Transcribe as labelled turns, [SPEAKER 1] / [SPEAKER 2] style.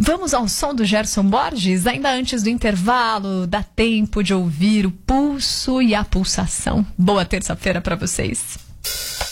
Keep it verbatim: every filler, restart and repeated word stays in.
[SPEAKER 1] Vamos ao som do Gerson Borges? Ainda antes do intervalo, dá tempo de ouvir o pulso e a pulsação. Boa terça-feira para vocês.